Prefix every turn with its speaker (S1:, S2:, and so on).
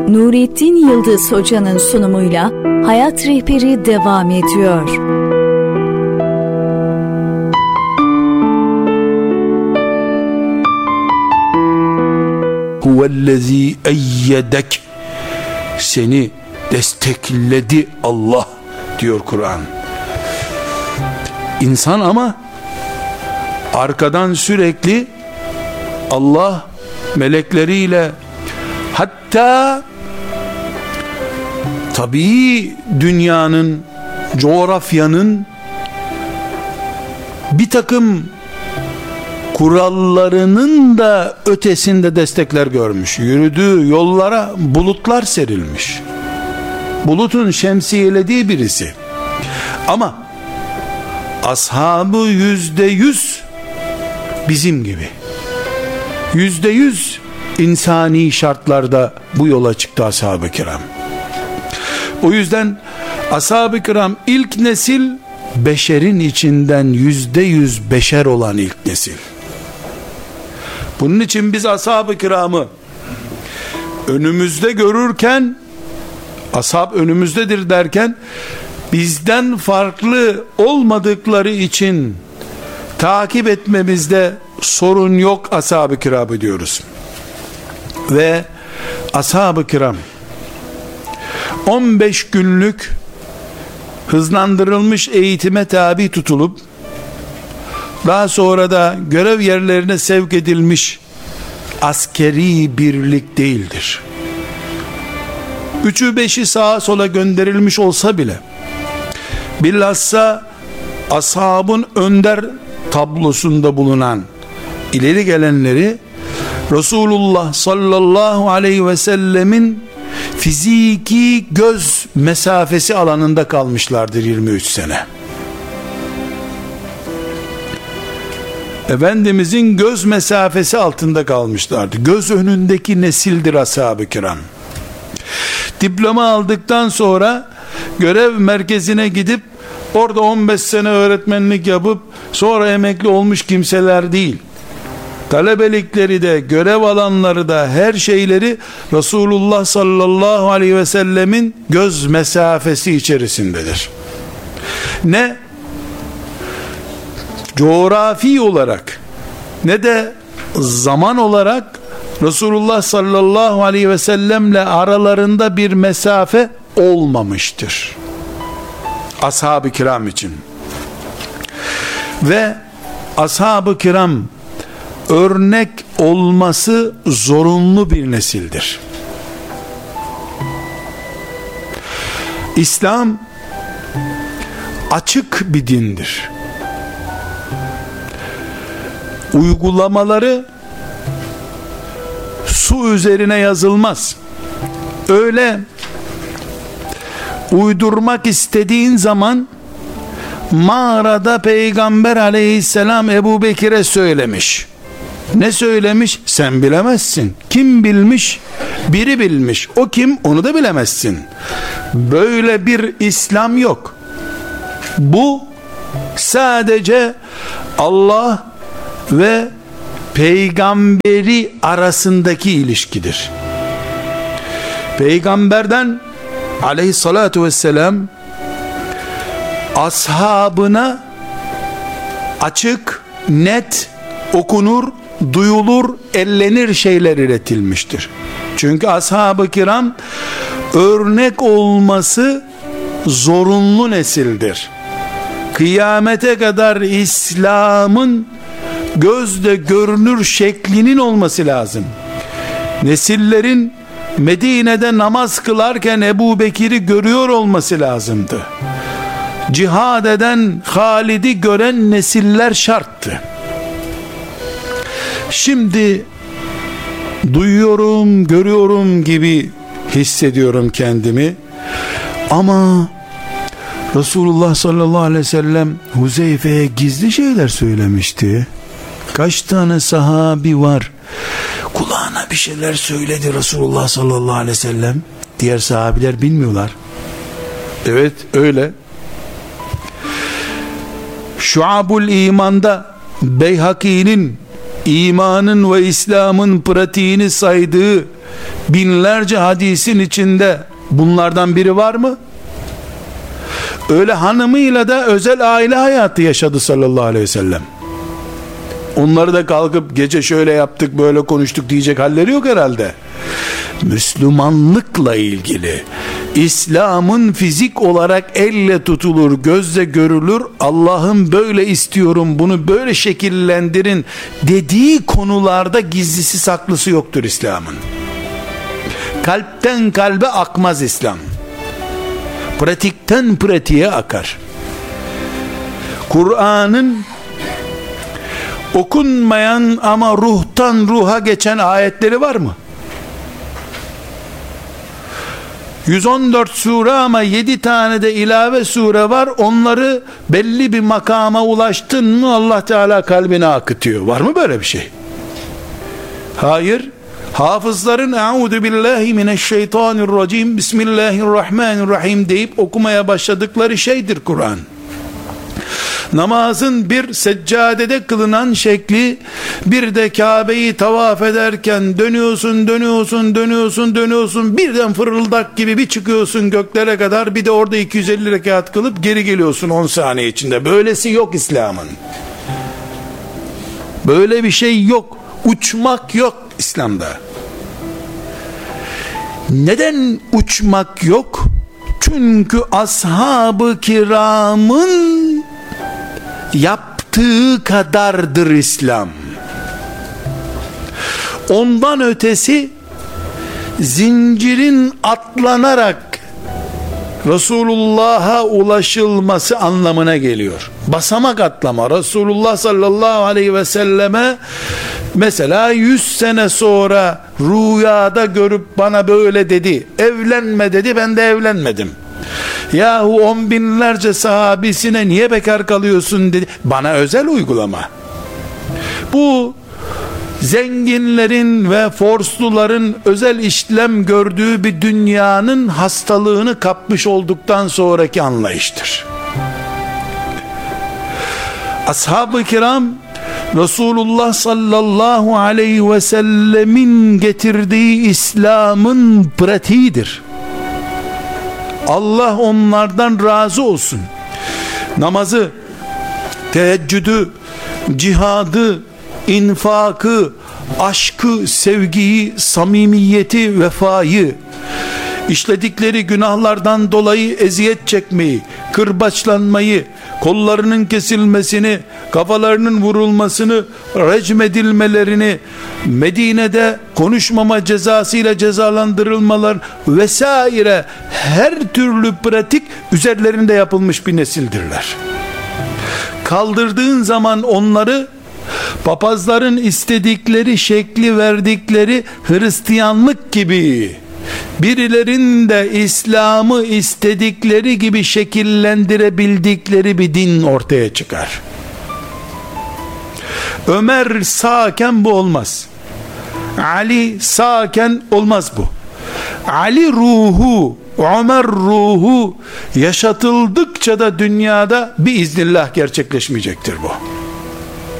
S1: Nurettin Yıldız Hoca'nın sunumuyla Hayat Rehberi devam ediyor.
S2: Huvellezî eyyedek, seni destekledi Allah diyor Kur'an. İnsan ama arkadan sürekli Allah melekleriyle, hatta tabii dünyanın, coğrafyanın bir takım kurallarının da ötesinde destekler görmüş. Yürüdüğü yollara bulutlar serilmiş. Bulutun şemsiyelediği birisi. Ama ashabı %100 bizim gibi. %100 insani şartlarda bu yola çıktı ashab-ı kiram. O yüzden ashab-ı kiram ilk nesil, beşerin içinden %100 beşer olan ilk nesil. Bunun için biz ashab-ı kiramı önümüzde görürken, ashab önümüzdedir derken, bizden farklı olmadıkları için takip etmemizde sorun yok, ashab-ı kiramı diyoruz. Ve ashab-ı kiram 15 günlük hızlandırılmış eğitime tabi tutulup daha sonra da görev yerlerine sevk edilmiş askeri birlik değildir. 3'ü 5'i sağa sola gönderilmiş olsa bile bilhassa ashabın önder tablosunda bulunan ileri gelenleri Resulullah sallallahu aleyhi ve sellemin fiziki göz mesafesi alanında kalmışlardır 23 sene. Efendimizin göz mesafesi altında kalmışlardı. Göz önündeki nesildir ashab-ı kiram. Diploma aldıktan sonra görev merkezine gidip orada 15 sene öğretmenlik yapıp sonra emekli olmuş kimseler değil. Talebelikleri de, görev alanları da, her şeyleri Resulullah sallallahu aleyhi ve sellemin göz mesafesi içerisindedir. Ne coğrafi olarak ne de zaman olarak Resulullah sallallahu aleyhi ve sellemle aralarında bir mesafe olmamıştır ashab-ı kiram için. Ve ashab-ı kiram örnek olması zorunlu bir nesildir. İslam açık bir dindir. Uygulamaları su üzerine yazılmaz. Öyle uydurmak istediğin zaman mağarada Peygamber aleyhisselam Ebu Bekir'e söylemiş. Ne söylemiş? Sen bilemezsin. Kim bilmiş? Biri bilmiş. O kim? Onu da bilemezsin. Böyle bir İslam yok. Bu sadece Allah ve peygamberi arasındaki ilişkidir. Peygamberden aleyhissalatu vesselam ashabına açık, net, okunur, duyulur, ellenir şeyler üretilmiştir. Çünkü ashab-ı kiram örnek olması zorunlu nesildir. Kıyamete kadar İslam'ın gözle görünür şeklinin olması lazım. Nesillerin Medine'de namaz kılarken Ebu Bekir'i görüyor olması lazımdı. Cihad eden Halid'i gören nesiller şarttı. Şimdi duyuyorum, görüyorum gibi hissediyorum kendimi. Ama Resulullah sallallahu aleyhi ve sellem Huzeyfe'ye gizli şeyler söylemişti. Kaç tane sahabi var, kulağına bir şeyler söyledi Resulullah sallallahu aleyhi ve sellem, diğer sahabiler bilmiyorlar. Evet, öyle. Şuabul İman'da Beyhaki'nin imanın ve İslam'ın pratiğini saydığı binlerce hadisin içinde bunlardan biri var mı? Öyle hanımıyla da özel aile hayatı yaşadı sallallahu aleyhi ve sellem. Onları da kalkıp gece şöyle yaptık böyle konuştuk diyecek halleri yok herhalde. Müslümanlıkla ilgili, İslam'ın fizik olarak elle tutulur, gözle görülür, Allah'ım böyle istiyorum, bunu böyle şekillendirin dediği konularda gizlisi saklısı yoktur İslam'ın. Kalpten kalbe akmaz İslam. Pratikten pratiğe akar. Kur'an'ın okunmayan ama ruhtan ruha geçen ayetleri var mı? 114 sure ama 7 tane de ilave sure var. Onları belli bir makama ulaştın mı Allah Teala kalbine akıtıyor. Var mı böyle bir şey? Hayır. Hafızların "Euzu billahi mineşşeytanirracim. Bismillahirrahmanirrahim" deyip okumaya başladıkları şeydir Kur'an. Namazın bir seccadede kılınan şekli, bir de Kabe'yi tavaf ederken dönüyorsun, birden fırıldak gibi bir çıkıyorsun göklere kadar, bir de orada 250 rekat kılıp geri geliyorsun 10 saniye içinde. Böylesi yok İslam'ın. Böyle bir şey yok. Uçmak yok İslam'da. Neden uçmak yok? Çünkü ashab-ı kiramın yaptığı kadardır İslam. Ondan ötesi zincirin atlanarak Resulullah'a ulaşılması anlamına geliyor. Basamak atlama. Resulullah sallallahu aleyhi ve selleme mesela 100 sene sonra rüyada görüp bana böyle dedi, evlenme dedi, ben de evlenmedim. Yahu 10 binlerce sahabisine niye bekar kalıyorsun dedi, bana özel uygulama. Bu zenginlerin ve forsluların özel işlem gördüğü bir dünyanın hastalığını kapmış olduktan sonraki anlayıştır. Ashab-ı kiram Resulullah sallallahu aleyhi ve sellemin getirdiği İslam'ın pratiğidir. Allah onlardan razı olsun. Namazı, teheccüdü, cihadı, infakı, aşkı, sevgiyi, samimiyeti, vefayı, işledikleri günahlardan dolayı eziyet çekmeyi, kırbaçlanmayı, kollarının kesilmesini, kafalarının vurulmasını, recmedilmelerini, Medine'de konuşmama cezasıyla cezalandırılmalar vesaire, her türlü pratik üzerlerinde yapılmış bir nesildirler. Kaldırdığın zaman onları papazların istedikleri şekli verdikleri Hristiyanlık gibi, birilerinin de İslam'ı istedikleri gibi şekillendirebildikleri bir din ortaya çıkar. Ömer sağken bu olmaz. Ali sağken olmaz bu. Ali ruhu, Ömer ruhu yaşatıldıkça da dünyada biiznillah gerçekleşmeyecektir bu.